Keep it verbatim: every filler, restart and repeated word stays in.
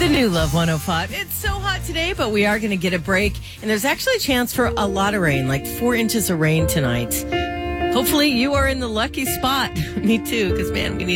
The new Love one oh five. It's so hot today, but we are going to get a break. And there's actually a chance for a lot of rain, like four inches of rain tonight. Hopefully you are in the lucky spot. Me too, because, man, we need